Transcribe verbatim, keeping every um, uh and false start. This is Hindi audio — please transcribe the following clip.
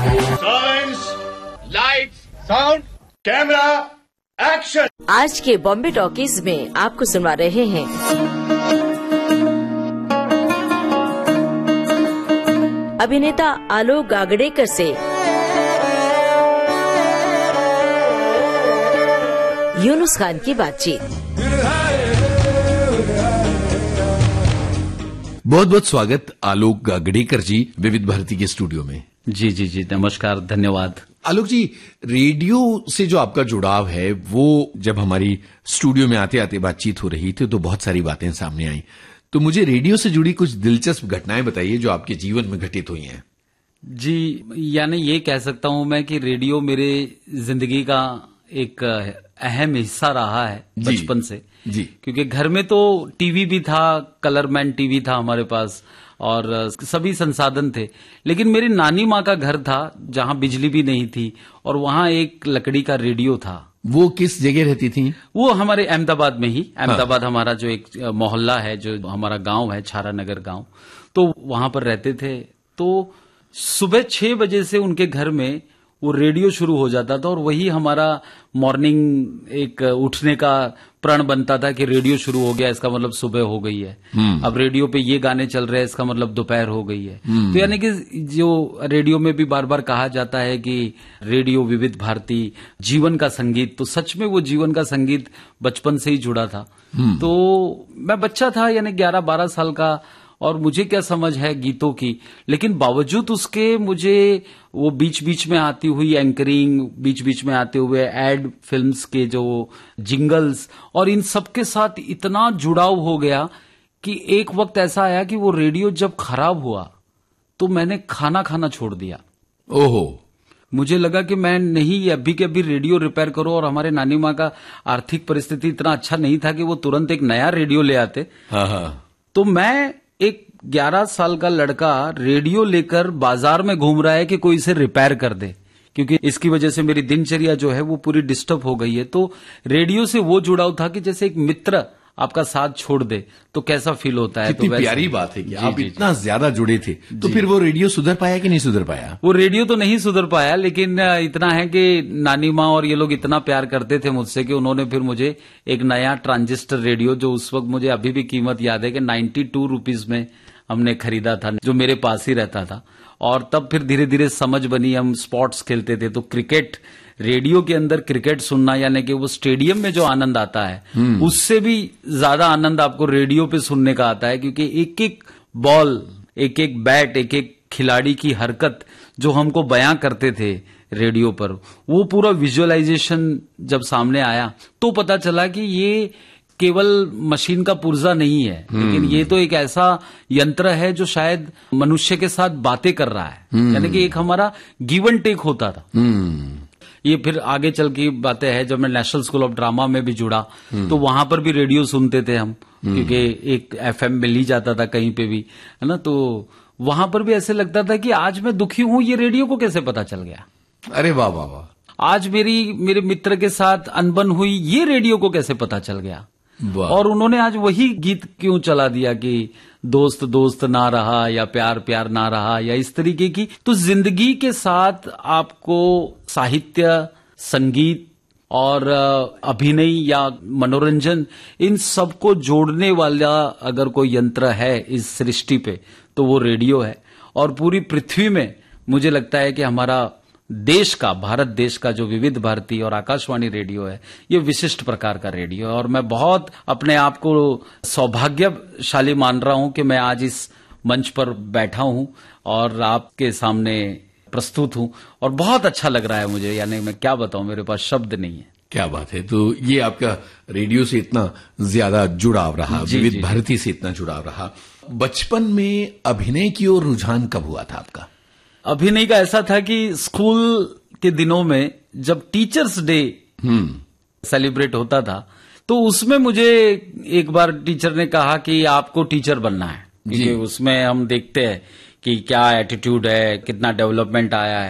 Silence, lights, sound, camera, action. आज के बॉम्बे टॉकीज में आपको सुनवा रहे हैं अभिनेता आलोक गागड़ेकर से यूनुस खान की बातचीत। बहुत बहुत स्वागत आलोक गागड़ेकर जी विविध भारती के स्टूडियो में। जी जी जी नमस्कार, धन्यवाद। आलोक जी, रेडियो से जो आपका जुड़ाव है वो जब हमारी स्टूडियो में आते आते बातचीत हो रही थी तो बहुत सारी बातें सामने आई। तो मुझे रेडियो से जुड़ी कुछ दिलचस्प घटनाएं बताइए जो आपके जीवन में घटित हुई हैं। जी, यानी ये कह सकता हूं मैं कि रेडियो मेरे जिंदगी का एक अहम हिस्सा रहा है बचपन से जी। क्योंकि घर में तो टीवी भी था, कलरमैन टीवी था हमारे पास और सभी संसाधन थे, लेकिन मेरी नानी माँ का घर था जहां बिजली भी नहीं थी और वहां एक लकड़ी का रेडियो था। वो किस जगह रहती थी? वो हमारे अहमदाबाद में ही, अहमदाबाद हाँ। हमारा जो एक मोहल्ला है, जो हमारा गांव है, छारा नगर गांव, तो वहां पर रहते थे। तो सुबह छह बजे से उनके घर में वो रेडियो शुरू हो जाता था और वही हमारा मॉर्निंग एक उठने का प्रण बनता था कि रेडियो शुरू हो गया, इसका मतलब सुबह हो गई है। अब रेडियो पे ये गाने चल रहे हैं, इसका मतलब दोपहर हो गई है। तो यानी कि जो रेडियो में भी बार बार कहा जाता है कि रेडियो विविध भारती जीवन का संगीत, तो सच में वो जीवन का संगीत बचपन से ही जुड़ा था। तो मैं बच्चा था, यानी ग्यारह बारह साल का, और मुझे क्या समझ है गीतों की, लेकिन बावजूद उसके मुझे वो बीच बीच में आती हुई एंकरिंग, बीच बीच में आते हुए एड फिल्म्स के जो जिंगल्स, और इन सब के साथ इतना जुड़ाव हो गया कि एक वक्त ऐसा आया कि वो रेडियो जब खराब हुआ तो मैंने खाना खाना छोड़ दिया। ओहो। मुझे लगा कि मैं नहीं अभी के अभी रेडियो रिपेयर करो, और हमारे नानी माँ का आर्थिक परिस्थिति इतना अच्छा नहीं था कि वो तुरंत एक नया रेडियो ले आते। हाँ हाँ। तो मैं एक ग्यारह साल का लड़का रेडियो लेकर बाजार में घूम रहा है कि कोई इसे रिपेयर कर दे, क्योंकि इसकी वजह से मेरी दिनचर्या जो है वो पूरी डिस्टर्ब हो गई है। तो रेडियो से वो जुड़ाव था कि जैसे एक मित्र आपका साथ छोड़ दे तो कैसा फील होता है। कितनी तो प्यारी बात है कि जी, आप जी, इतना ज्यादा जुड़े थे। तो फिर वो रेडियो सुधर पाया कि नहीं सुधर पाया? वो रेडियो तो नहीं सुधर पाया, लेकिन इतना है कि नानी माँ और ये लोग इतना प्यार करते थे मुझसे कि उन्होंने फिर मुझे एक नया ट्रांजिस्टर रेडियो, जो उस वक्त मुझे अभी भी कीमत याद है कि नाइन्टी टू रुपीज में हमने खरीदा था, जो मेरे पास ही रहता था। और तब फिर धीरे धीरे समझ बनी, हम स्पोर्ट्स खेलते थे तो क्रिकेट, रेडियो के अंदर क्रिकेट सुनना, यानी कि वो स्टेडियम में जो आनंद आता है उससे भी ज्यादा आनंद आपको रेडियो पे सुनने का आता है, क्योंकि एक एक बॉल, एक एक बैट, एक एक खिलाड़ी की हरकत जो हमको बयां करते थे रेडियो पर, वो पूरा विजुअलाइजेशन जब सामने आया तो पता चला कि ये केवल मशीन का पुर्जा नहीं है, लेकिन ये तो एक ऐसा यंत्र है जो शायद मनुष्य के साथ बातें कर रहा है, यानी कि एक हमारा गिव एंड टेक होता था। ये फिर आगे चल की बातें हैं, जब मैं नेशनल स्कूल ऑफ ड्रामा में भी जुड़ा तो वहां पर भी रेडियो सुनते थे हम, क्योंकि एक एफएम मिल ही जाता था कहीं पे भी, है ना। तो वहां पर भी ऐसे लगता था कि आज मैं दुखी हूं, ये रेडियो को कैसे पता चल गया। अरे वाह वाह वाह। आज मेरी मेरे मित्र के साथ अनबन हुई, ये रेडियो को कैसे पता चल गया। और उन्होंने आज वही गीत क्यों चला दिया कि दोस्त दोस्त ना रहा, या प्यार प्यार ना रहा, या इस तरीके की। तो जिंदगी के साथ आपको साहित्य, संगीत और अभिनय या मनोरंजन, इन सबको जोड़ने वाला अगर कोई यंत्र है इस सृष्टि पे तो वो रेडियो है। और पूरी पृथ्वी में मुझे लगता है कि हमारा देश का, भारत देश का जो विविध भारती और आकाशवाणी रेडियो है, ये विशिष्ट प्रकार का रेडियो है। और मैं बहुत अपने आप को सौभाग्यशाली मान रहा हूं कि मैं आज इस मंच पर बैठा हूं और आपके सामने प्रस्तुत हूं, और बहुत अच्छा लग रहा है मुझे, यानी मैं क्या बताऊं, मेरे पास शब्द नहीं है। क्या बात है। तो ये आपका रेडियो से इतना ज्यादा जुड़ाव रहा, विविध भारती से इतना जुड़ाव रहा। बचपन में अभिनय की ओर रुझान कब हुआ था आपका? अभिनय का ऐसा था कि स्कूल के दिनों में जब टीचर्स डे सेलिब्रेट होता था तो उसमें मुझे एक बार टीचर ने कहा कि आपको टीचर बनना है, क्योंकि उसमें हम देखते हैं कि क्या एटीट्यूड है, कितना डेवलपमेंट आया है।